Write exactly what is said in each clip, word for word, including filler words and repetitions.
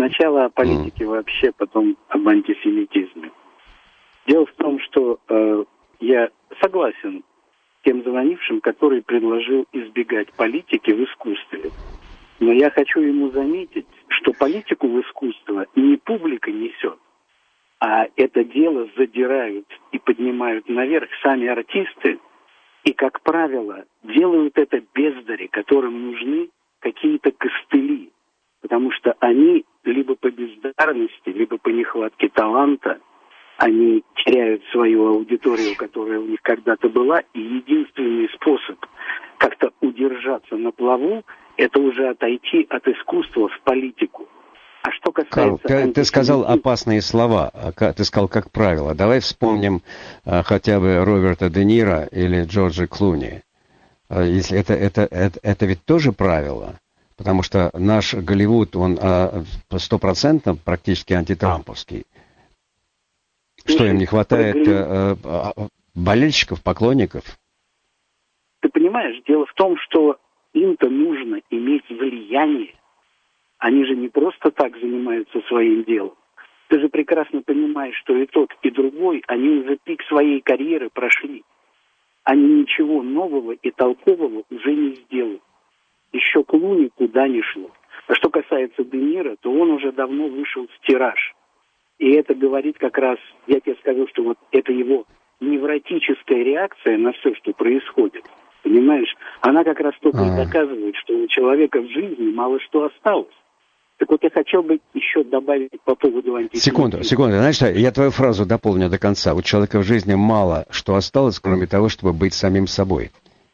Сначала о политике вообще, потом об антисемитизме. Дело в том, что э, я согласен с тем звонившим, который предложил избегать политики в искусстве. Но я хочу ему заметить, что политику в искусство не публика несет, а это дело задирают и поднимают наверх сами артисты. И, как правило, делают это бездари, которым нужны какие-то костыли. Потому что они либо по бездарности, либо по нехватке таланта, они теряют свою аудиторию, которая у них когда-то была. И единственный способ как-то удержаться на плаву, это уже отойти от искусства в политику. А что касается... Карл, ты, ты сказал опасные слова. Ты сказал, как правило. Давай вспомним а, хотя бы Роберта Де Ниро или Джорджа Клуни. А, если это, это, это, это ведь тоже правило. Потому что наш Голливуд, он стопроцентно практически антитрамповский. Что, им не хватает а, а, болельщиков, поклонников? Ты понимаешь, дело в том, что им-то нужно иметь влияние. Они же не просто так занимаются своим делом. Ты же прекрасно понимаешь, что и тот, и другой, они уже пик своей карьеры прошли. Они ничего нового и толкового уже не сделают. Еще Клуни куда ни шло. А что касается Де Ниро, то он уже давно вышел в тираж. И это говорит как раз, я тебе скажу, что вот это его невротическая реакция на все, что происходит. Понимаешь? Она как раз только и доказывает, что у человека в жизни мало что осталось. Так вот, я хотел бы еще добавить по поводу антисемитизма. Секунду, секунду. Знаешь что, я твою фразу дополню до конца. У человека в жизни мало что осталось, кроме того, чтобы быть самим собой.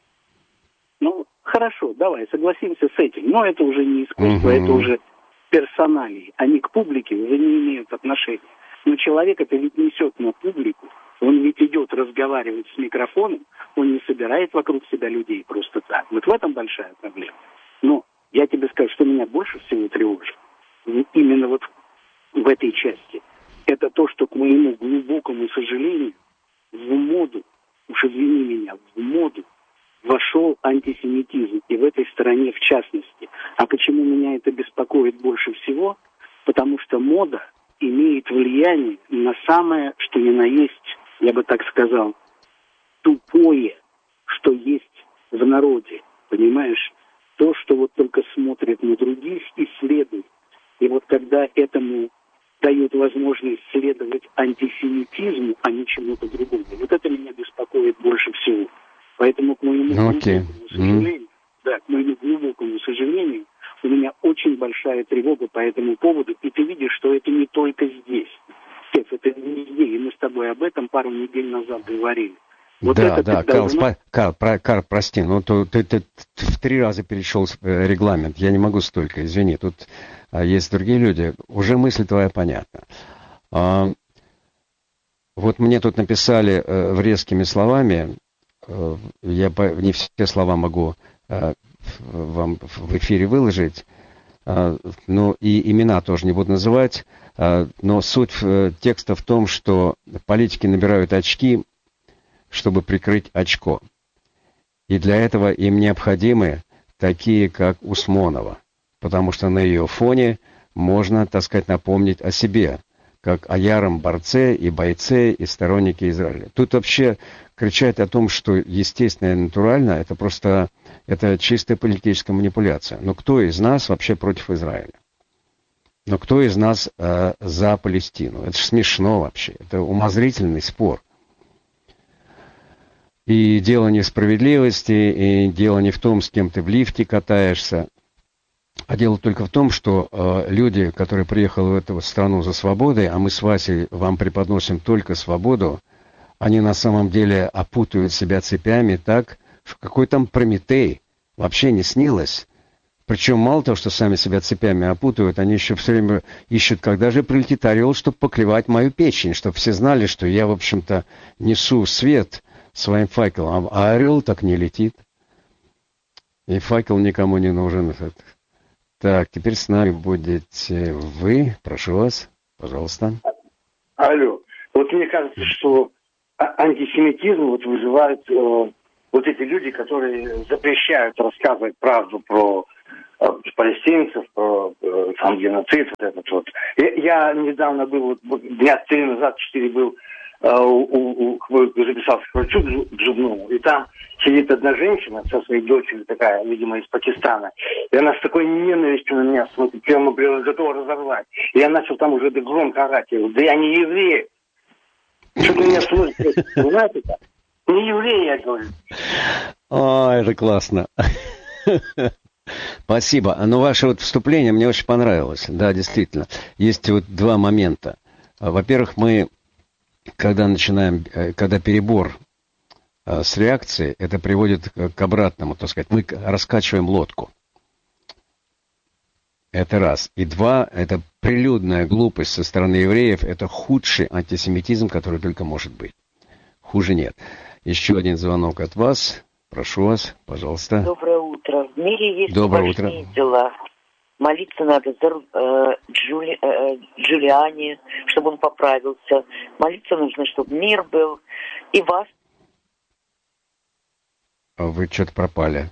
Ну, хорошо, давай, согласимся с этим. Но это уже не искусство, угу. Это уже персоналии. Они к публике уже не имеют отношения. Но человек это ведь несет на публику. Он ведь идет разговаривать с микрофоном, он не собирает вокруг себя людей просто так. Вот в этом большая проблема. Но я тебе скажу, что меня больше всего тревожит, именно вот в этой части, это то, что, к моему глубокому сожалению, в моду, уж извини меня, в моду вошел антисемитизм, и в этой стране в частности. А почему меня это беспокоит больше всего? Потому что мода имеет влияние на самое, что ни на есть, я бы так сказал, тупое, что есть в народе, понимаешь? То, что вот только смотрят на других и следует. И вот когда этому дают возможность следовать антисемитизму, а не чему-то другому, вот это меня беспокоит больше всего. Поэтому, к моему okay. глубокому сожалению, mm. да, к моему глубокому сожалению, у меня очень большая тревога по этому поводу, и ты видишь, что это не только здесь. Стеф, это не везде, и мы с тобой об этом пару недель назад говорили. Вот да, да, Карл, должно... спа... Карл, про... Карл, прости, ну ты, ты, ты, ты в три раза перешел регламент, я не могу столько, извини, тут а, есть другие люди, уже мысль твоя понятна. А, вот мне тут написали а, врезкими словами, а, я по... не все слова могу а, вам в эфире выложить, а, ну и имена тоже не буду называть, а, но суть а, текста в том, что политики набирают очки, чтобы прикрыть очко. И для этого им необходимы такие, как Усмонова, потому что на ее фоне можно, так сказать, напомнить о себе, как о яром борце и бойце и стороннике Израиля. Тут вообще кричать о том, что естественно и натурально, это просто это чистая политическая манипуляция. Но кто из нас вообще против Израиля? Но кто из нас э, за Палестину? Это же смешно вообще. Это умозрительный спор. И дело не в справедливости, и дело не в том, с кем ты в лифте катаешься, а дело только в том, что э, люди, которые приехали в эту страну за свободой, а мы с Васей вам преподносим только свободу, они на самом деле опутывают себя цепями так, что какой там Прометей вообще не снилось. Причем мало того, что сами себя цепями опутывают, они еще все время ищут, когда же прилетит орел, чтобы поклевать мою печень, чтобы все знали, что я, в общем-то, несу свет своим факелом, а орел так не летит. И факел никому не нужен. Так, теперь с нами будете вы. Прошу вас, пожалуйста. Алло. Вот мне кажется, что антисемитизм вот вызывает э, вот эти люди, которые запрещают рассказывать правду про палестинцев, про сам геноцид, вот этот вот. Я, я недавно был, вот, дня три назад, четыре был, у, у, у, записался к врачу к зубному, и там сидит одна женщина со своей дочерью, такая, видимо, из Пакистана, и она с такой ненавистью на меня смотрит, прямо готова разорвать. И я начал там уже громко орать, я говорю, да я не еврей. Что-то меня слышит, знаете как? Не еврей, я говорю. О, это классно. Спасибо. Но ваше вот вступление мне очень понравилось. Да, действительно. Есть вот два момента. Во-первых, мы, когда начинаем, когда перебор с реакцией, это приводит к обратному, так сказать, мы раскачиваем лодку. Это раз. И два, это прилюдная глупость со стороны евреев, это худший антисемитизм, который только может быть. Хуже нет. Еще один звонок от вас. Прошу вас, пожалуйста. Доброе утро. В мире есть Доброе важнее утро. дела. Молиться надо за э, Джули, э, Джулиани, чтобы он поправился. Молиться нужно, чтобы мир был. И вас. Вы что-то пропали.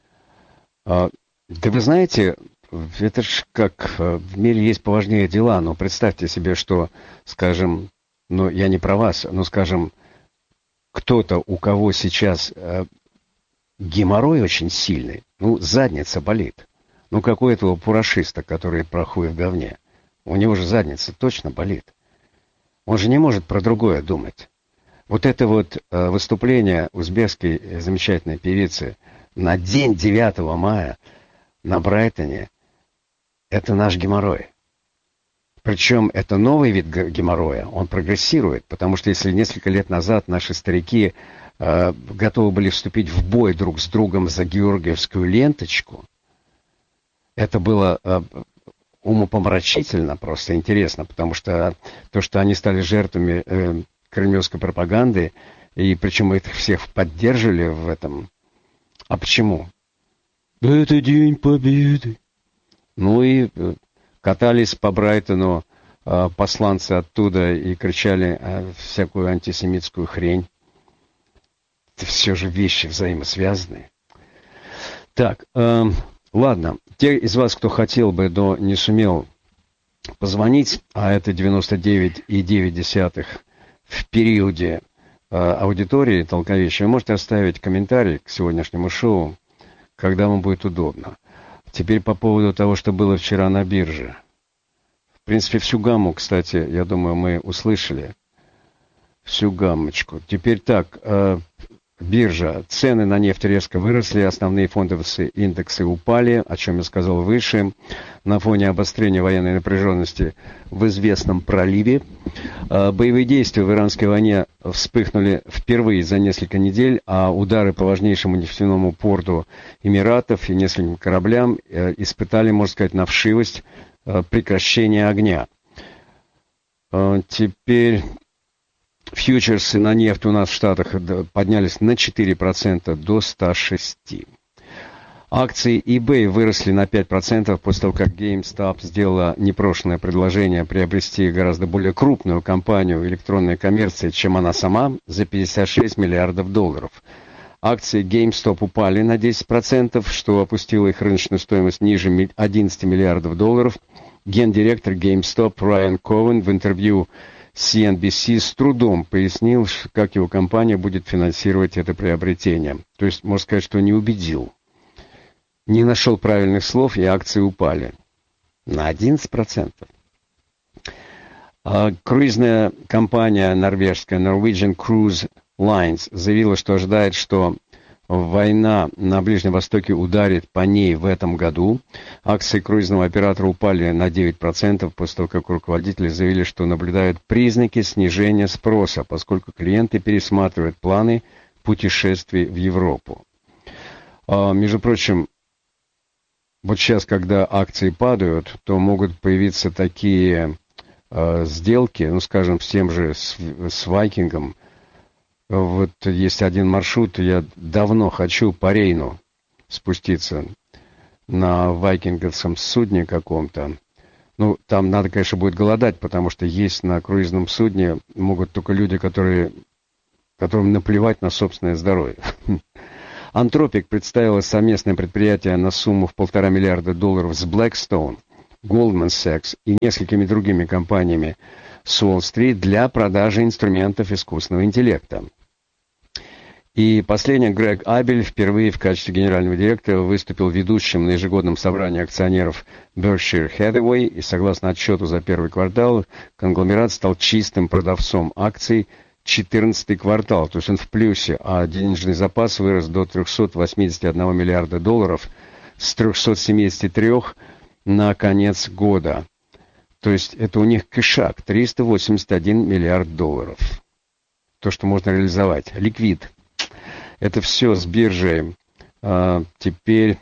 А, да вы знаете, это ж как в мире есть поважнее дела, но представьте себе, что, скажем, ну я не про вас, но, скажем, кто-то, у кого сейчас э, геморрой очень сильный, ну, задница болит. Ну, как у этого пурашиста, который проходит в говне. У него же задница точно болит. Он же не может про другое думать. Вот это вот э, выступление узбекской э, замечательной певицы на день девятого мая на Брайтоне, это наш геморрой. Причем это новый вид геморроя, он прогрессирует, потому что если несколько лет назад наши старики э, готовы были вступить в бой друг с другом за георгиевскую ленточку, это было э, умопомрачительно, просто интересно, потому что то, что они стали жертвами э, кремлевской пропаганды, и причем мы их всех поддерживали в этом. А почему? Это День Победы. Ну и э, катались по Брайтону э, посланцы оттуда и кричали э, всякую антисемитскую хрень. Это все же вещи взаимосвязанные. Так, э, ладно. Те из вас, кто хотел бы, но не сумел позвонить, а это девяносто девять и девять десятых в периоде э, аудитории толковещей, вы можете оставить комментарий к сегодняшнему шоу, когда вам будет удобно. Теперь по поводу того, что было вчера на бирже. В принципе, всю гамму, кстати, я думаю, мы услышали. Всю гаммочку. Теперь так, э, биржа. Цены на нефть резко выросли, основные фондовые индексы упали, о чем я сказал выше. На фоне обострения военной напряженности в известном проливе. Э, боевые действия в иранской войне вспыхнули впервые за несколько недель, а удары по важнейшему нефтяному порту Эмиратов и нескольким кораблям э, испытали, можно сказать, на вшивость э, прекращения огня. Э, теперь... Фьючерсы на нефть у нас в Штатах поднялись на четыре процента до ста шести. Акции eBay выросли на пять процентов после того, как GameStop сделала непрошенное предложение приобрести гораздо более крупную компанию электронной коммерции, чем она сама, за пятьдесят шесть миллиардов долларов. Акции GameStop упали на десять процентов, что опустило их рыночную стоимость ниже одиннадцати миллиардов долларов. Гендиректор GameStop Райан Ковен в интервью си эн би си с трудом пояснил, как его компания будет финансировать это приобретение. То есть, можно сказать, что не убедил. Не нашел правильных слов, и акции упали на одиннадцать процентов. А круизная компания норвежская Norwegian Cruise Lines заявила, что ожидает, что война на Ближнем Востоке ударит по ней в этом году. Акции круизного оператора упали на девять процентов после того, как руководители заявили, что наблюдают признаки снижения спроса, поскольку клиенты пересматривают планы путешествий в Европу. А, между прочим, вот сейчас, когда акции падают, то могут появиться такие а, сделки, ну, скажем, с тем же, с, с Вайкингом. Вот есть один маршрут, я давно хочу по Рейну спуститься на вайкинговском судне каком-то. Ну, там надо, конечно, будет голодать, потому что есть на круизном судне могут только люди, которые, которым наплевать на собственное здоровье. Антропик представила совместное предприятие на сумму в полтора миллиарда долларов с Blackstone, Goldman Sachs и несколькими другими компаниями с Уолл-стрит для продажи инструментов искусственного интеллекта. И последний, Грег Абель, впервые в качестве генерального директора выступил ведущим на ежегодном собрании акционеров Berkshire Hathaway, и согласно отчету за первый квартал, конгломерат стал чистым продавцом акций четырнадцатый квартал, то есть он в плюсе, а денежный запас вырос до триста восемьдесят один миллиарда долларов с триста семьдесят три на конец года. То есть это у них кэшак, триста восемьдесят один миллиард долларов. То, что можно реализовать. Ликвид. Это все с биржей. А, теперь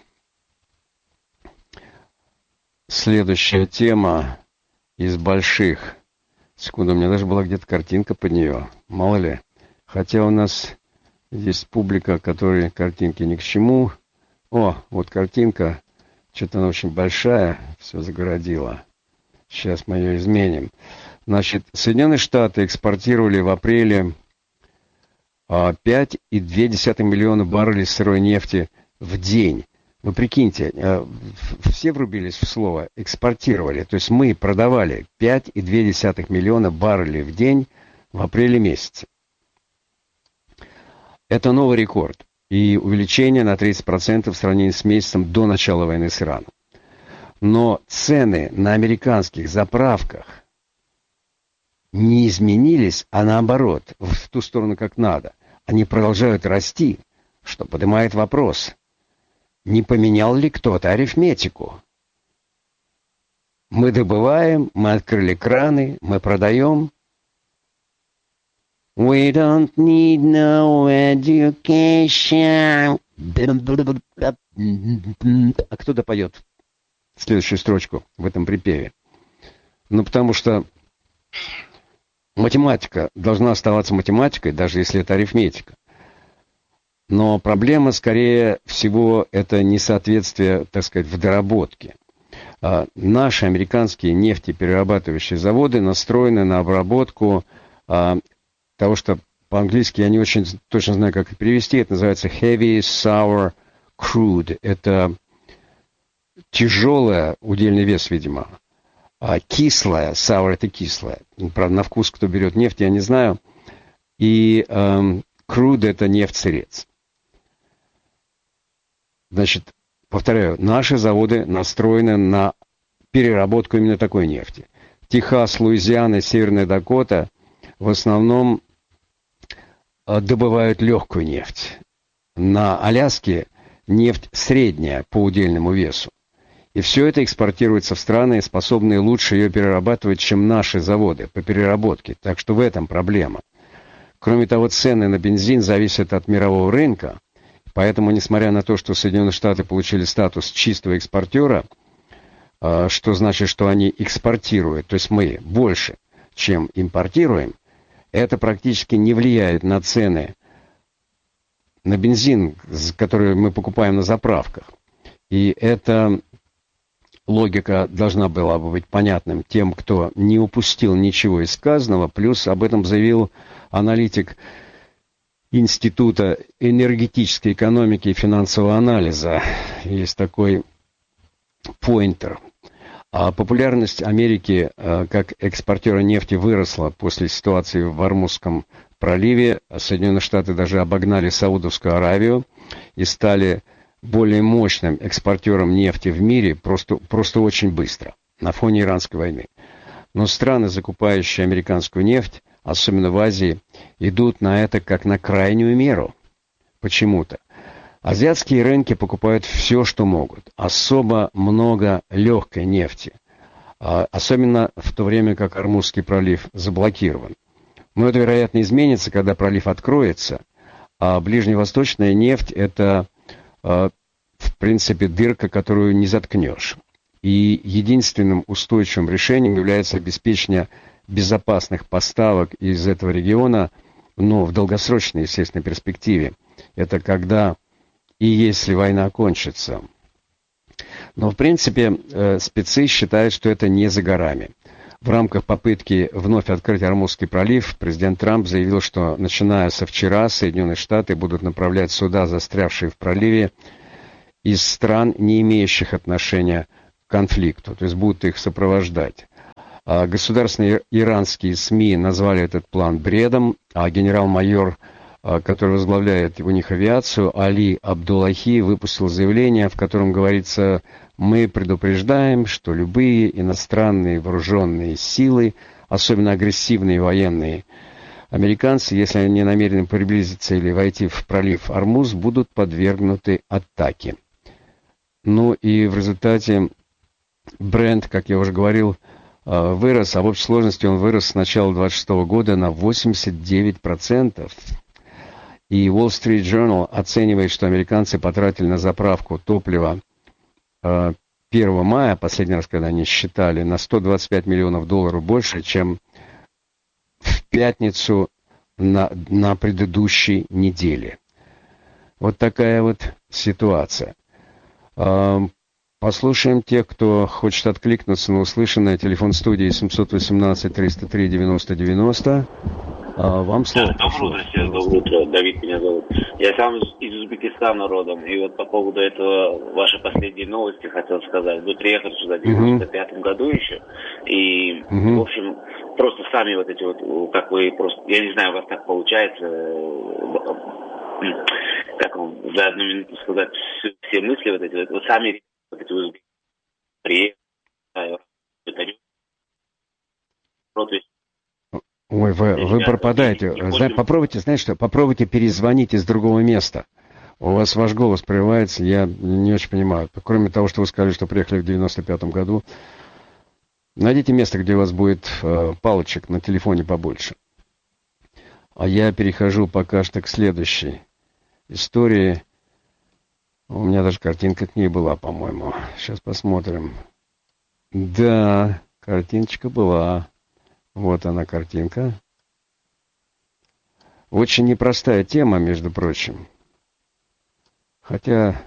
следующая тема из больших. Секунду, у меня даже была где-то картинка под нее. Мало ли. Хотя у нас есть публика, которой картинки ни к чему. О, вот картинка. Что-то она очень большая. Все загородила. Сейчас мы ее изменим. Значит, Соединенные Штаты экспортировали в апреле пять и две десятых миллиона баррелей сырой нефти в день. Вы прикиньте, все врубились в слово «экспортировали». То есть мы продавали пять и две десятых миллиона баррелей в день в апреле месяце. Это новый рекорд и увеличение на тридцать процентов в сравнении с месяцем до начала войны с Ираном. Но цены на американских заправках не изменились, а наоборот, в ту сторону, как надо. Они продолжают расти, что поднимает вопрос, не поменял ли кто-то арифметику. Мы добываем, мы открыли краны, мы продаем. We don't need no education. А кто допоет следующую строчку в этом припеве? Ну, потому что математика должна оставаться математикой, даже если это арифметика. Но проблема, скорее всего, это несоответствие, так сказать, в доработке. А наши американские нефтеперерабатывающие заводы настроены на обработку а, того, что по-английски я не очень точно знаю, как это перевести. Это называется heavy sour crude. Это тяжелый удельный вес, видимо. А кислая, sour это кислая. Правда, на вкус, кто берет нефть, я не знаю. И эм, crude это нефть-сырец. Значит, повторяю, наши заводы настроены на переработку именно такой нефти. Техас, Луизиана, Северная Дакота в основном добывают легкую нефть. На Аляске нефть средняя по удельному весу. И все это экспортируется в страны, способные лучше ее перерабатывать, чем наши заводы по переработке. Так что в этом проблема. Кроме того, цены на бензин зависят от мирового рынка. Поэтому, несмотря на то, что Соединенные Штаты получили статус чистого экспортера, что значит, что они экспортируют, то есть мы больше, чем импортируем, это практически не влияет на цены на бензин, который мы покупаем на заправках. И эта логика должна была бы быть понятным тем, кто не упустил ничего из сказанного. Плюс об этом заявил аналитик Института энергетической экономики и финансового анализа. Есть такой Пойнтер. А популярность Америки как экспортера нефти выросла после ситуации в Ормузском проливе. Соединенные Штаты даже обогнали Саудовскую Аравию и стали более мощным экспортером нефти в мире просто, просто очень быстро, на фоне Иранской войны. Но страны, закупающие американскую нефть, особенно в Азии, идут на это как на крайнюю меру. Почему-то. Азиатские рынки покупают все, что могут. Особо много легкой нефти. Особенно в то время, как Ормузский пролив заблокирован. Но это, вероятно, изменится, когда пролив откроется. А ближневосточная нефть – это, в принципе, дырка, которую не заткнешь. И единственным устойчивым решением является обеспечение безопасных поставок из этого региона, но в долгосрочной, естественно, перспективе. Это когда и если война кончится. Но, в принципе, спецы считают, что это не за горами. В рамках попытки вновь открыть Ормузский пролив, президент Трамп заявил, что начиная со вчера Соединенные Штаты будут направлять суда, застрявшие в проливе, из стран, не имеющих отношения к конфликту, то есть будут их сопровождать. А государственные иранские СМИ назвали этот план бредом, а генерал-майор, который возглавляет у них авиацию, Али Абдуллахи, выпустил заявление, в котором говорится: «Мы предупреждаем, что любые иностранные вооруженные силы, особенно агрессивные военные американцы, если они намерены приблизиться или войти в пролив Ормуз, будут подвергнуты атаке». Ну и в результате Брент, как я уже говорил, вырос, а в общей сложности он вырос с начала двадцать шестого года на восемьдесят девять процентов. И Wall Street Journal оценивает, что американцы потратили на заправку топлива первого мая, последний раз, когда они считали, на сто двадцать пять миллионов долларов больше, чем в пятницу на, на предыдущей неделе. Вот такая вот ситуация. Послушаем тех, кто хочет откликнуться на услышанное. Телефон студии семьсот восемнадцать триста три девяносто девяносто. А, вам слово. Доброе утро, Серж, доброе утро. Давид меня зовут. Я сам из Узбекистана родом. И вот по поводу этого, вашей последней новости хотел сказать. Вы приехали сюда в девяносто пятом году еще. И, uh-huh. в общем, просто сами вот эти вот, как вы просто, я не знаю, у вас так получается, как вам за одну минуту сказать все, все мысли вот эти, вы сами вот эти узбеки приехали. Ой, вы, вы пропадаете. Зна, попробуйте, знаете что, попробуйте перезвонить из другого места. У вас ваш голос прерывается, я не очень понимаю. Кроме того, что вы сказали, что приехали в девяносто пятом году, найдите место, где у вас будет э, палочек на телефоне побольше. А я перехожу пока что к следующей истории. У меня даже картинка к ней была, по-моему. Сейчас посмотрим. Да, картиночка была. Вот она, картинка. Очень непростая тема, между прочим. Хотя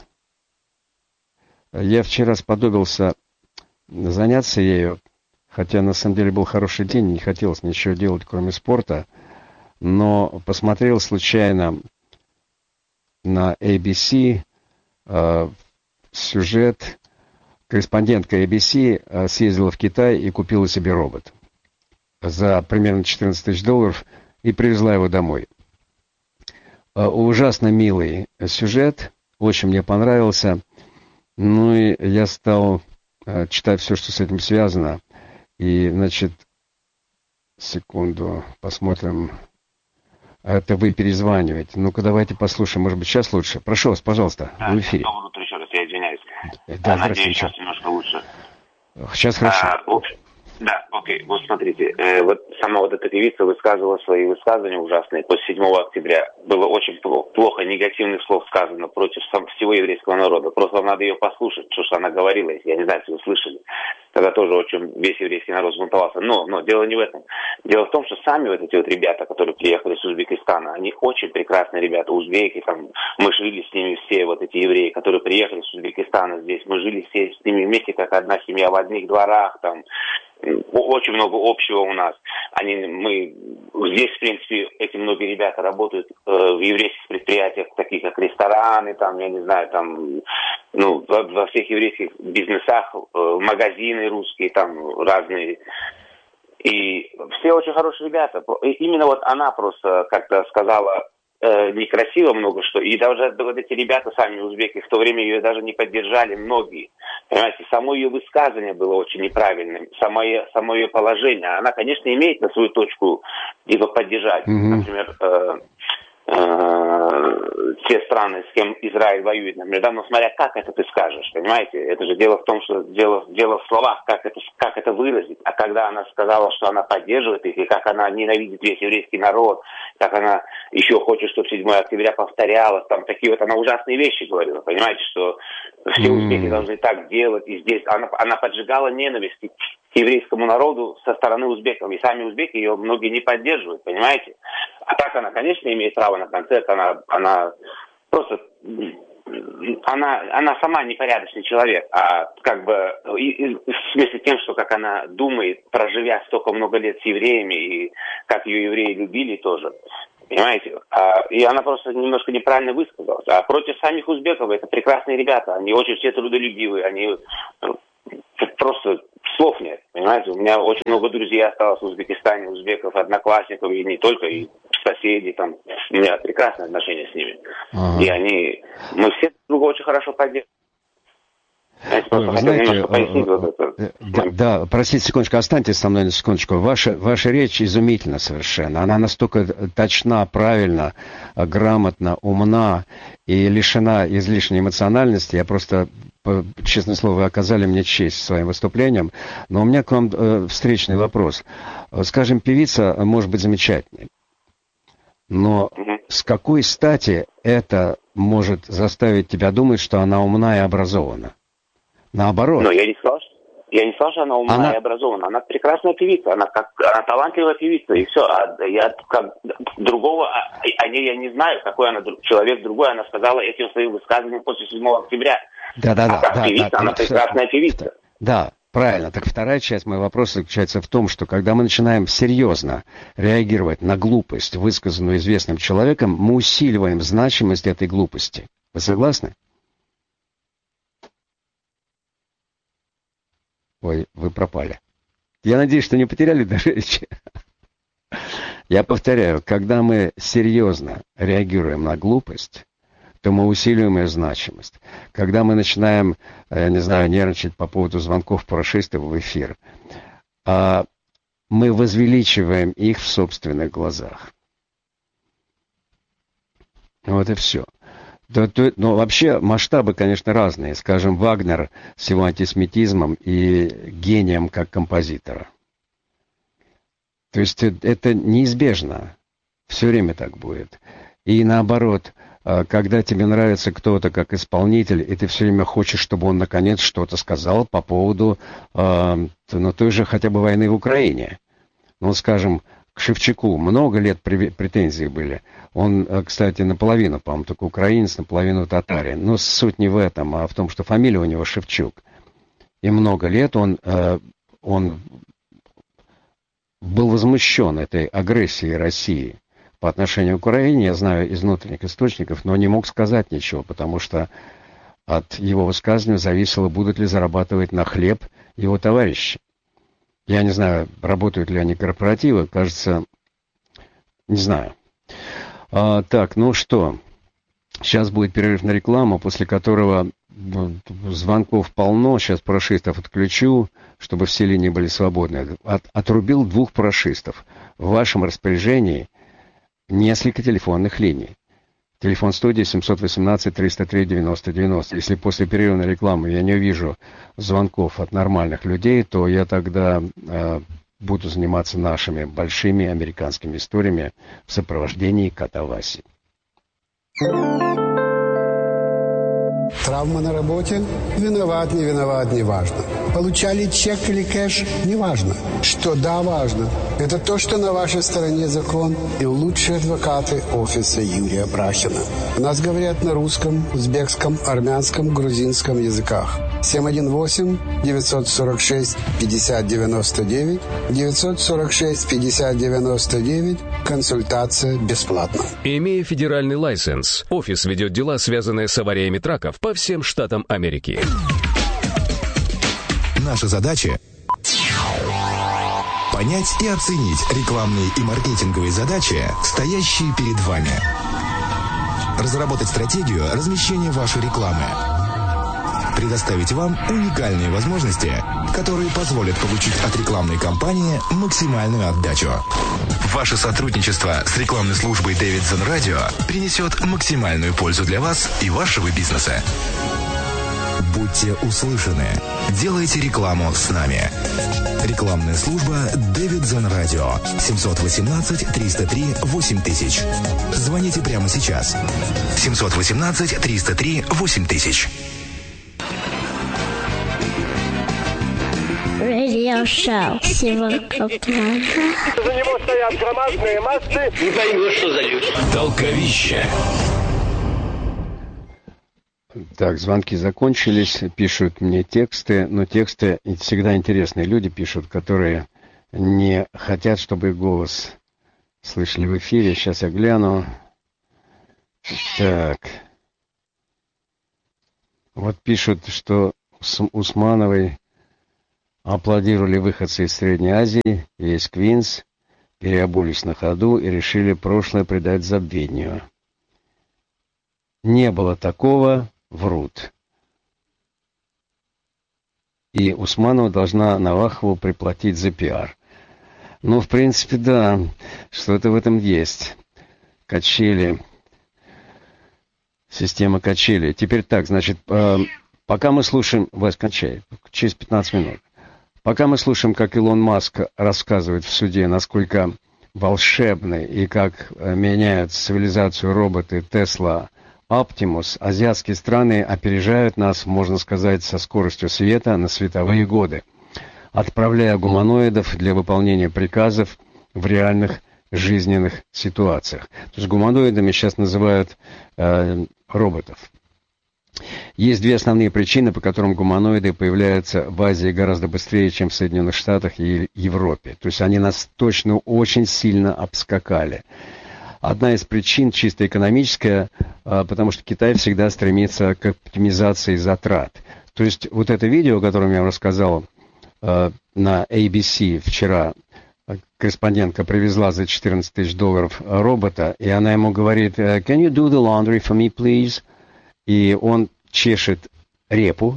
я вчера сподобился заняться ею, хотя на самом деле был хороший день, не хотелось ничего делать, кроме спорта, но посмотрел случайно на эй би си э, сюжет. Корреспондентка эй би си э, съездила в Китай и купила себе робот за примерно четырнадцать тысяч долларов и привезла его домой. Ужасно милый сюжет, очень мне понравился. Ну и я стал читать все, что с этим связано. И, значит, секунду, посмотрим. Это вы перезваниваете. Ну-ка, давайте послушаем. Может быть, сейчас лучше? Прошу вас, пожалуйста, да, в эфире. Доброе утро еще раз, я извиняюсь. Да, надеюсь, сейчас немножко лучше. Сейчас хорошо. А, Да, окей, вот смотрите, э, вот сама вот эта певица высказывала свои высказывания ужасные после седьмого октября. Было очень плохо, негативных слов сказано против всего еврейского народа. Просто вам надо ее послушать, что, что она говорила, если я не знаю, если вы слышали. Тогда тоже очень весь еврейский народ взбунтовался. Но, но дело не в этом. Дело в том, что сами вот эти вот ребята, которые приехали с Узбекистана, они очень прекрасные ребята, узбеки, там, мы жили с ними все, вот эти евреи, которые приехали с Узбекистана здесь, мы жили все с ними вместе, как одна семья, в одних дворах, там, очень много общего у нас. Они, мы, здесь, в принципе, эти многие ребята работают э, в еврейских предприятиях, таких как рестораны, там, я не знаю, там, ну, во, во всех еврейских бизнесах, э, магазины русские, там, разные. И все очень хорошие ребята. И именно вот она просто как-то сказала э, некрасиво много что. И даже вот эти ребята сами, узбеки, в то время ее даже не поддержали многие. Понимаете, само ее высказывание было очень неправильным, само ее, само ее положение. Она, конечно, имеет на свою точку типа поддержать. Mm-hmm. Например, э, э, те страны, с кем Израиль воюет, например, да, но смотря как это ты скажешь, понимаете, это же дело в том, что дело, дело в словах, как это, как это выразить. А когда она сказала, что она поддерживает их, и как она ненавидит весь еврейский народ, как она еще хочет, чтобы седьмого октября повторялось, там такие вот она ужасные вещи говорила, понимаете, что все узбеки должны так делать, и здесь она, она поджигала ненависть к еврейскому народу со стороны узбеков, и сами узбеки ее многие не поддерживают, понимаете. А так она, конечно, имеет право на концерт, она, она просто она, она сама непорядочный человек, а как бы и, и, в смысле тем, что как она думает, проживя столько много лет с евреями, и как ее евреи любили тоже, понимаете? А, и она просто немножко неправильно высказалась. А против самих узбеков это прекрасные ребята, они очень все трудолюбивые, они просто слов нет, понимаете? У меня очень много друзей осталось в Узбекистане, узбеков, одноклассников, и не только, и соседи, там, у меня прекрасные отношения с ними. Ага. И они, мы все друг друга очень хорошо поддерживаем. Ой, вы знаете, вот да, да, простите секундочку, останьтесь со мной на секундочку. Ваша, ваша речь изумительна совершенно. Она настолько точна, правильна, грамотна, умна и лишена излишней эмоциональности. Я просто, честное слово, вы оказали мне честь своим выступлением. Но у меня к вам э, встречный вопрос. Скажем, певица может быть замечательной. Но угу. с какой стати это может заставить тебя думать, что она умна и образована? Наоборот. Но я не сказал, что, я не сказал, что она умная она... и образована. Она прекрасная певица, она как она талантливая певица, и все. А я как другого, о, о ней я не знаю, какой она человек другой. Она сказала этим своим высказыванием после седьмого октября. Да-да-да. А как да, певица, да, она да, прекрасная певица. Да, правильно. Так вторая часть моего вопроса заключается в том, что когда мы начинаем серьезно реагировать на глупость, высказанную известным человеком, мы усиливаем значимость этой глупости. Вы согласны? Ой, вы пропали. Я надеюсь, что не потеряли даже речи. Я повторяю, когда мы серьезно реагируем на глупость, то мы усиливаем ее значимость. Когда мы начинаем, я не знаю, нервничать по поводу звонков парашютов в эфир, мы возвеличиваем их в собственных глазах. Вот и все. Да, то, но вообще масштабы, конечно, разные. Скажем, Вагнер с его антисемитизмом и гением как композитора. То есть это неизбежно. Все время так будет. И наоборот, когда тебе нравится кто-то как исполнитель, и ты все время хочешь, чтобы он наконец что-то сказал по поводу э, ну, той же хотя бы войны в Украине. Ну, скажем, к Шевчуку много лет претензий были. Он, кстати, наполовину, по-моему, только украинец, наполовину татарин. Но суть не в этом, а в том, что фамилия у него Шевчук. И много лет он, он был возмущен этой агрессией России по отношению к Украине. Я знаю из внутренних источников, но не мог сказать ничего, потому что от его высказывания зависело, будут ли зарабатывать на хлеб его товарищи. Я не знаю, работают ли они корпоративы, кажется, не знаю. А, так, ну что, сейчас будет перерыв на рекламу, после которого ну, звонков полно, сейчас парашютов отключу, чтобы все линии были свободны. От, отрубил двух парашютов. В вашем распоряжении несколько телефонных линий. Телефон студии семьсот восемнадцать триста три девяносто девяносто. Если после перерыва на рекламу я не увижу звонков от нормальных людей, то я тогда э, буду заниматься нашими большими американскими историями в сопровождении кота Васи. Травма на работе? Виноват, не виноват, не важно. Получали чек или кэш? Не важно. Что да, важно. Это то, что на вашей стороне закон и лучшие адвокаты офиса Юрия Брахина. У нас говорят на русском, узбекском, армянском, грузинском языках. семь один восемь девятьсот сорок шесть пятьдесят девяносто девять девятьсот сорок шесть пятьдесят девяносто девять. Консультация бесплатна. Имея федеральный лайсенс, офис ведет дела, связанные с авариями траков по всем штатам Америки. Наша задача – понять и оценить рекламные и маркетинговые задачи, стоящие перед вами. Разработать стратегию размещения вашей рекламы. Предоставить вам уникальные возможности, которые позволят получить от рекламной кампании максимальную отдачу. Ваше сотрудничество с рекламной службой Davidson Radio принесет максимальную пользу для вас и вашего бизнеса. Будьте услышаны. Делайте рекламу с нами. Рекламная служба Davidson Radio. семьсот восемнадцать триста три восемь тысяч. Звоните прямо сейчас. семьсот восемнадцать триста три восемь тысяч. Радиошоу «Сегодня правда». За него стоят громадные массы. Не поймешь, что за люди. Толковище. Так, звонки закончились, пишут мне тексты, но тексты всегда интересные люди пишут, которые не хотят, чтобы их голос слышали в эфире. Сейчас я гляну. Так. Вот пишут, что Усмановой аплодировали выходцы из Средней Азии, весь Квинс, переобулись на ходу и решили прошлое предать забвению. Не было такого, врут. И Усманова должна Навахову приплатить за пиар. Ну, в принципе, да, что-то в этом есть. Качели. Система качели. Теперь так, значит, э, пока мы слушаем... Вась, кончай, через пятнадцать минут. Пока мы слушаем, как Илон Маск рассказывает в суде, насколько волшебны и как меняют цивилизацию роботы Tesla Optimus, азиатские страны опережают нас, можно сказать, со скоростью света на световые годы, отправляя гуманоидов для выполнения приказов в реальных жизненных ситуациях. То есть гуманоидами сейчас называют э, роботов. Есть две основные причины, по которым гуманоиды появляются в Азии гораздо быстрее, чем в Соединенных Штатах и Европе. То есть они нас точно очень сильно обскакали. Одна из причин чисто экономическая, потому что Китай всегда стремится к оптимизации затрат. То есть вот это видео, о котором я вам рассказал на эй би си вчера, корреспондентка привезла за четырнадцать тысяч долларов робота, и она ему говорит: «Can you do the laundry for me, please?» И он чешет репу,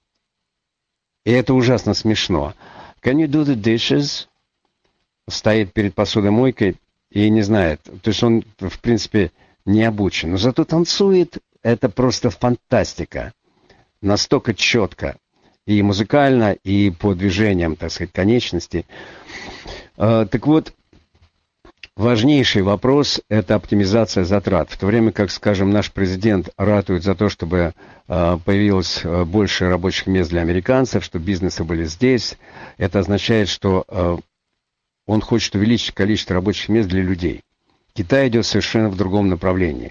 и это ужасно смешно. «Can you do the dishes?» Стоит перед посудомойкой и не знает. То есть он, в принципе, не обучен. Но зато танцует. Это просто фантастика. Настолько четко. И музыкально, и по движениям, так сказать, конечностей. А, так вот, важнейший вопрос – это оптимизация затрат. В то время как, скажем, наш президент ратует за то, чтобы а, появилось больше рабочих мест для американцев, чтобы бизнесы были здесь. Это означает, что а, он хочет увеличить количество рабочих мест для людей. Китай идет совершенно в другом направлении.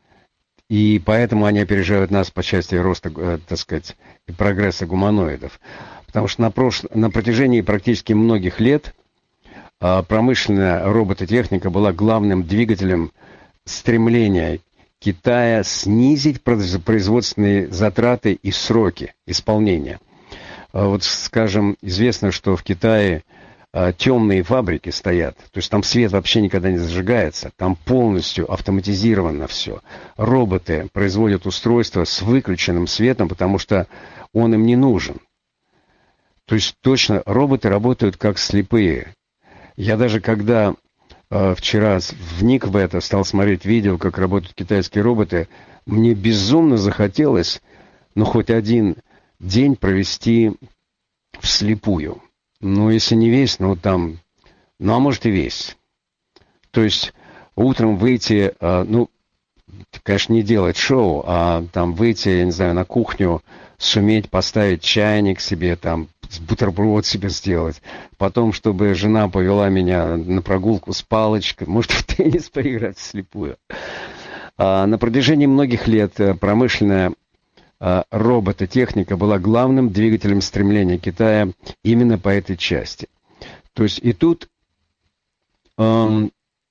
И поэтому они опережают нас по части роста, э, так сказать, и прогресса гуманоидов. Потому что на, прош... на протяжении практически многих лет э, промышленная робототехника была главным двигателем стремления Китая снизить производственные затраты и сроки исполнения. Э, вот, скажем, известно, что в Китае темные фабрики стоят, то есть там свет вообще никогда не зажигается, там полностью автоматизировано все. Роботы производят устройства с выключенным светом, потому что он им не нужен. То есть точно роботы работают как слепые. Я даже когда э, вчера вник в это, стал смотреть видео, как работают китайские роботы, мне безумно захотелось, ну, хоть один день провести вслепую. Ну, если не весь, ну, там, ну, а может и весь. То есть утром выйти, э, ну, конечно, не делать шоу, а там выйти, я не знаю, на кухню, суметь поставить чайник себе, там, бутерброд себе сделать. Потом, чтобы жена повела меня на прогулку с палочкой, может, в теннис поиграть вслепую. А на протяжении многих лет промышленная робототехника была главным двигателем стремления Китая именно по этой части. То есть и тут эм,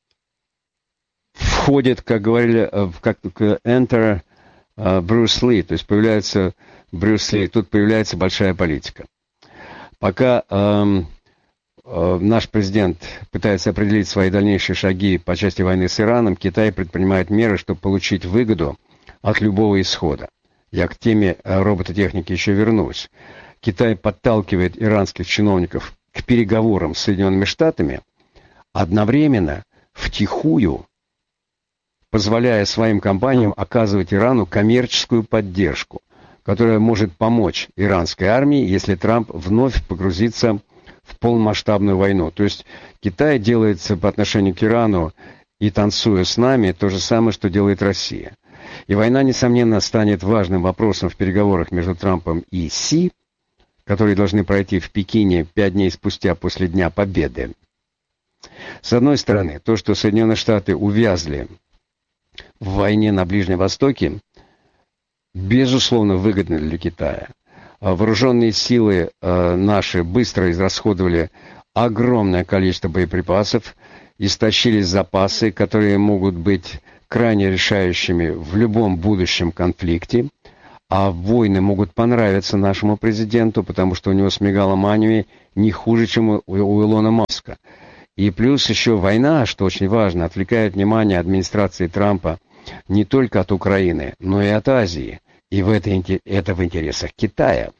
входит, как говорили, как enter uh, Брюс Ли, то есть появляется Брюс Ли, тут появляется большая политика. Пока эм, э, наш президент пытается определить свои дальнейшие шаги по части войны с Ираном, Китай предпринимает меры, чтобы получить выгоду от любого исхода. Я к теме робототехники еще вернусь. Китай подталкивает иранских чиновников к переговорам с Соединенными Штатами, одновременно, втихую, позволяя своим компаниям оказывать Ирану коммерческую поддержку, которая может помочь иранской армии, если Трамп вновь погрузится в полномасштабную войну. То есть Китай делает по отношению к Ирану и танцуя с нами то же самое, что делает Россия. И война, несомненно, станет важным вопросом в переговорах между Трампом и Си, которые должны пройти в Пекине пять дней спустя после Дня Победы. С одной стороны, то, что Соединенные Штаты увязли в войне на Ближнем Востоке, безусловно, выгодны для Китая. Вооруженные силы наши быстро израсходовали огромное количество боеприпасов, истощились запасы, которые могут быть крайне решающими в любом будущем конфликте. А войны могут понравиться нашему президенту, потому что у него с мегаломанией не хуже, чем у, у Илона Маска. И плюс еще война, что очень важно, отвлекает внимание администрации Трампа не только от Украины, но и от Азии. И в это, это в интересах Китая.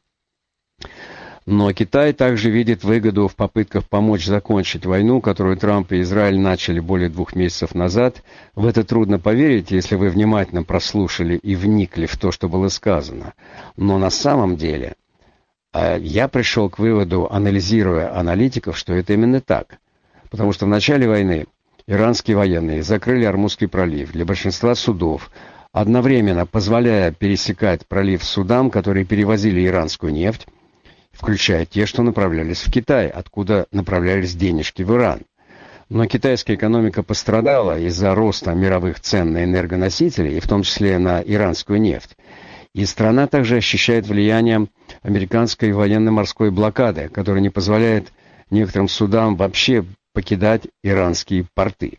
Но Китай также видит выгоду в попытках помочь закончить войну, которую Трамп и Израиль начали более двух месяцев назад. В это трудно поверить, если вы внимательно прослушали и вникли в то, что было сказано. Но на самом деле я пришел к выводу, анализируя аналитиков, что это именно так. Потому что в начале войны иранские военные закрыли Ормузский пролив для большинства судов, одновременно позволяя пересекать пролив судам, которые перевозили иранскую нефть, включая те, что направлялись в Китай, откуда направлялись денежки в Иран. Но китайская экономика пострадала из-за роста мировых цен на энергоносители, и в том числе на иранскую нефть. И страна также ощущает влияние американской военно-морской блокады, которая не позволяет некоторым судам вообще покидать иранские порты.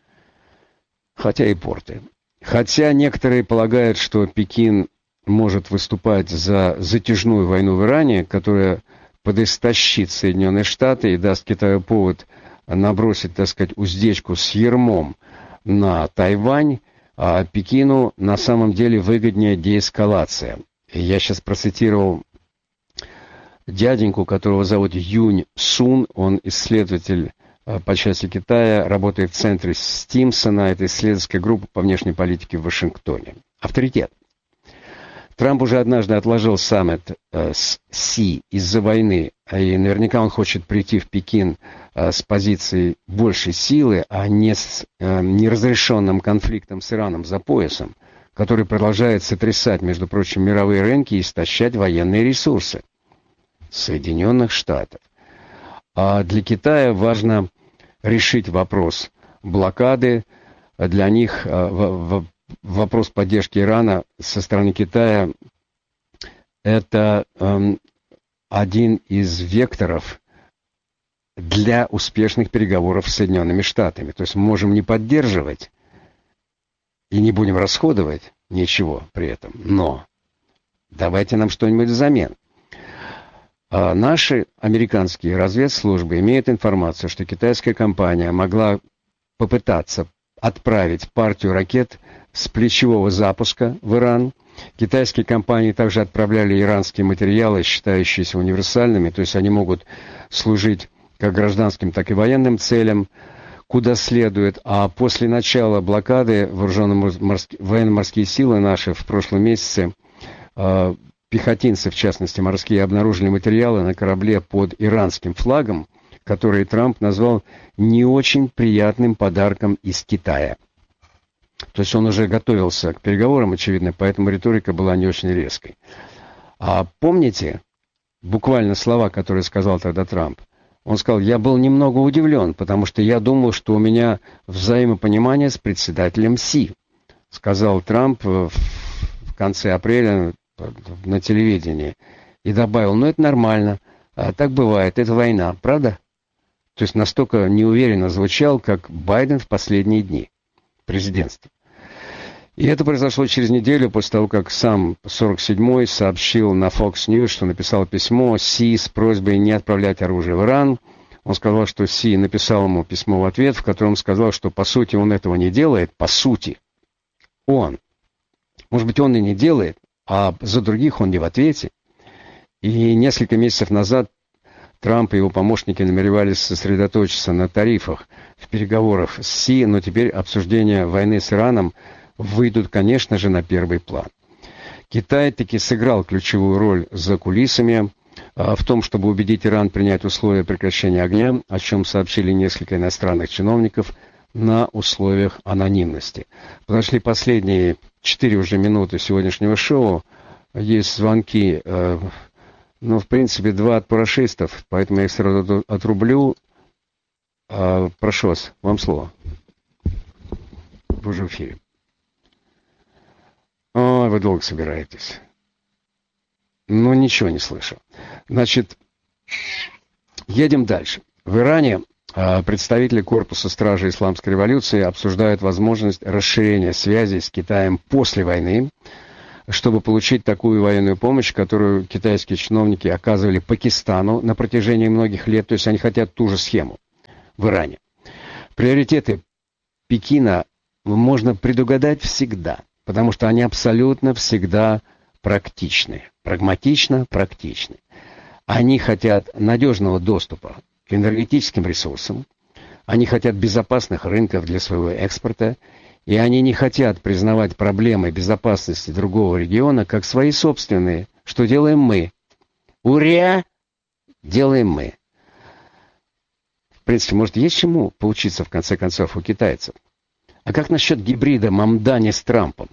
Хотя и порты. Хотя некоторые полагают, что Пекин может выступать за затяжную войну в Иране, которая подистощит Соединенные Штаты и даст Китаю повод набросить, так сказать, уздечку с ярмом на Тайвань, а Пекину на самом деле выгоднее деэскалация. Я сейчас процитировал дяденьку, которого зовут Юнь Сун, он исследователь по части Китая, работает в центре Стимсона, это исследовательская группа по внешней политике в Вашингтоне. Авторитет. Трамп уже однажды отложил саммит э, с Си из-за войны, и наверняка он хочет прийти в Пекин э, с позицией большей силы, а не с э, неразрешенным конфликтом с Ираном за поясом, который продолжает сотрясать, между прочим, мировые рынки и истощать военные ресурсы Соединенных Штатов. А для Китая важно решить вопрос блокады. Для них э, в, в, вопрос поддержки Ирана со стороны Китая – это эм, один из векторов для успешных переговоров с Соединенными Штатами. То есть мы можем не поддерживать и не будем расходовать ничего при этом, но давайте нам что-нибудь взамен. А наши американские разведслужбы имеют информацию, что китайская компания могла попытаться отправить партию ракет с плечевого запуска в Иран. Китайские компании также отправляли иранские материалы, считающиеся универсальными, то есть они могут служить как гражданским, так и военным целям, куда следует. А после начала блокады военно-морские силы наши в прошлом месяце, э, пехотинцы, в частности, морские, обнаружили материалы на корабле под иранским флагом, который Трамп назвал не очень приятным подарком из Китая. То есть он уже готовился к переговорам, очевидно, поэтому риторика была не очень резкой. А помните буквально слова, которые сказал тогда Трамп? Он сказал: я был немного удивлен, потому что я думал, что у меня взаимопонимание с председателем Си. Сказал Трамп в конце апреля на телевидении. И добавил: ну это нормально, а так бывает, это война, правда? То есть настолько неуверенно звучал, как Байден в последние дни президентства. И это произошло через неделю после того, как сам сорок седьмой сообщил на Fox News, что написал письмо Си с просьбой не отправлять оружие в Иран. Он сказал, что Си написал ему письмо в ответ, в котором сказал, что по сути он этого не делает, по сути. Он. Может быть, он и не делает, а за других он не в ответе. И несколько месяцев назад Трамп и его помощники намеревались сосредоточиться на тарифах в переговорах с Си, но теперь обсуждения войны с Ираном выйдут, конечно же, на первый план. Китай таки сыграл ключевую роль за кулисами в том, чтобы убедить Иран принять условия прекращения огня, о чем сообщили несколько иностранных чиновников на условиях анонимности. Подошли последние четыре уже минуты сегодняшнего шоу. Есть звонки, э, ну, в принципе, два от парашистов, поэтому я их сразу отрублю. Э, прошу вас, вам слово. Вы уже в эфире. домой вы долго собираетесь? Ну, ничего не слышу. Значит, едем дальше. В Иране представители корпуса стражи исламской революции обсуждают возможность расширения связей с Китаем после войны, чтобы получить такую военную помощь, которую китайские чиновники оказывали Пакистану на протяжении многих лет. То есть они хотят ту же схему в Иране. Приоритеты Пекина можно предугадать всегда, потому что они абсолютно всегда практичны. Прагматично практичны. Они хотят надежного доступа к энергетическим ресурсам, они хотят безопасных рынков для своего экспорта, и они не хотят признавать проблемы безопасности другого региона как свои собственные. Что делаем мы? Ура! Делаем мы. В принципе, может, есть чему поучиться, в конце концов, у китайцев. А как насчет гибрида Мамдани с Трампом?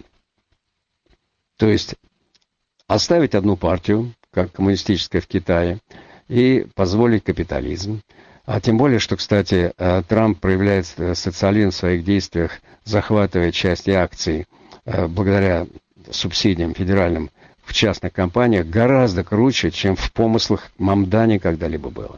То есть оставить одну партию, как коммунистическая в Китае, и позволить капитализм. А тем более, что, кстати, Трамп проявляет социализм в своих действиях, захватывая части акций благодаря субсидиям федеральным в частных компаниях, гораздо круче, чем в помыслах Мамдани когда-либо было.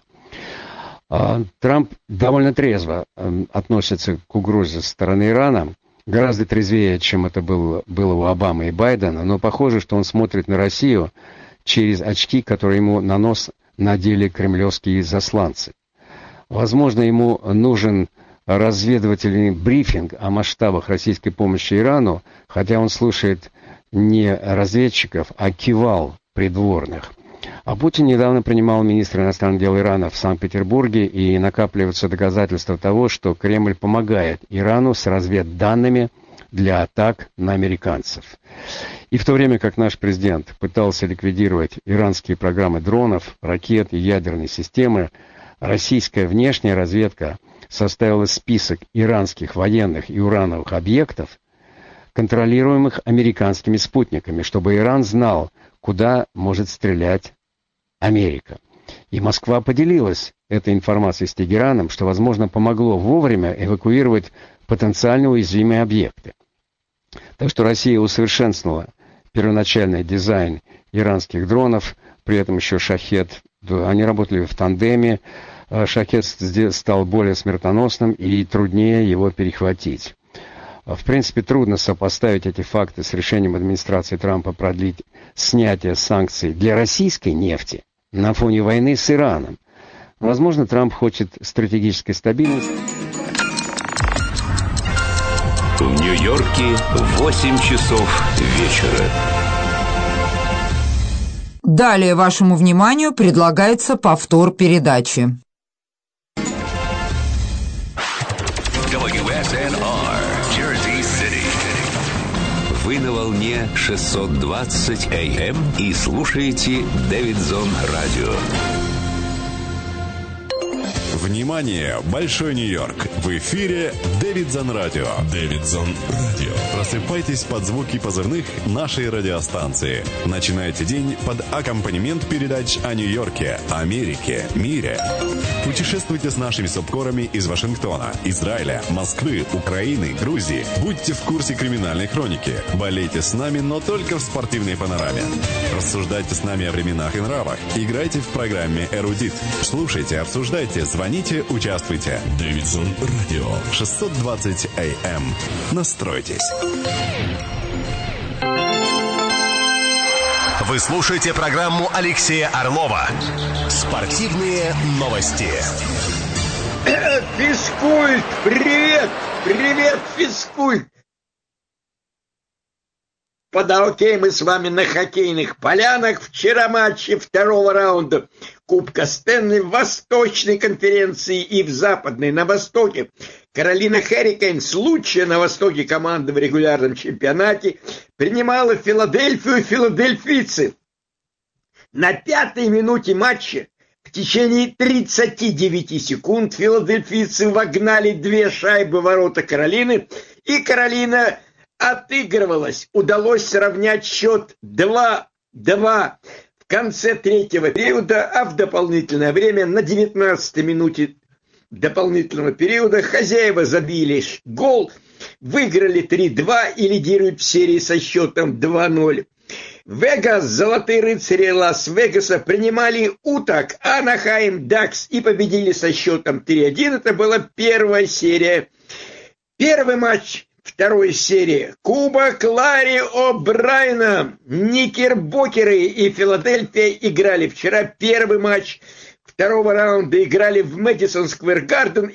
Трамп довольно трезво относится к угрозе со стороны Ирана, гораздо трезвее, чем это было, было у Обамы и Байдена, но похоже, что он смотрит на Россию через очки, которые ему на нос надели кремлевские засланцы. Возможно, ему нужен разведывательный брифинг о масштабах российской помощи Ирану, хотя он слушает не разведчиков, а кивал придворных. А Путин недавно принимал министра иностранных дел Ирана в Санкт-Петербурге, и накапливаются доказательства того, что Кремль помогает Ирану с разведданными для атак на американцев. И в то время как наш президент пытался ликвидировать иранские программы дронов, ракет и ядерной системы, российская внешняя разведка составила список иранских военных и урановых объектов, контролируемых американскими спутниками, чтобы Иран знал, куда может стрелять Америка. И Москва поделилась этой информацией с Тегераном, что, возможно, помогло вовремя эвакуировать потенциально уязвимые объекты. Так что Россия усовершенствовала первоначальный дизайн иранских дронов, при этом еще «Шахед». Они работали в тандеме. «Шахед» стал более смертоносным и труднее его перехватить. В принципе, трудно сопоставить эти факты с решением администрации Трампа продлить снятие санкций для российской нефти на фоне войны с Ираном. Возможно, Трамп хочет стратегической стабильности. В Нью-Йорке восемь часов вечера. Далее вашему вниманию предлагается повтор передачи. дабл ю эс эн ар, Jersey City. Вы на волне шестьсот двадцать эй эм и слушаете Дэвидсон Радио. Внимание, Большой Нью-Йорк! В эфире Дэвидсон Радио. Дэвидсон Радио. Просыпайтесь под звуки позывных нашей радиостанции. Начинайте день под аккомпанемент передач о Нью-Йорке, Америке, мире. Путешествуйте с нашими субкорами из Вашингтона, Израиля, Москвы, Украины, Грузии. Будьте в курсе криминальной хроники. Болейте с нами, но только в спортивной панораме. Рассуждайте с нами о временах и нравах. Играйте в программе «Эрудит». Слушайте, обсуждайте, звоните, участвуйте. Дэвидсон Радио. шестьсот двадцать эй эм. Настройтесь. Вы слушаете программу Алексея Орлова «Спортивные новости». Физкульт! Привет! Привет, физкульт! Под хоккей мы с вами на хоккейных полянах. Вчера матчи второго раунда Кубка Стэнли в Восточной конференции и в Западной. На Востоке Каролина Херрикейнс, лучшая на Востоке команда в регулярном чемпионате, принимала Филадельфию филадельфийцы. На пятой минуте матча в течение тридцати девяти секунд филадельфийцы вогнали две шайбы в ворота Каролины, и Каролина отыгрывалась. Удалось сравнять счет два-два в конце третьего периода, а в дополнительное время на девятнадцатой минуте дополнительного периода хозяева забили гол, выиграли три-два и лидируют в серии со счетом два-ноль. Вегас, золотые рыцари Лас-Вегаса, принимали уток Анахайм Дакс и победили со счетом три-один. Это была первая серия. Первый матч второй серии. Кубок Ларри О'Брайена. Никербокеры и Филадельфия играли вчера первый матч второго раунда. Играли в Мэдисон Сквер Гарден.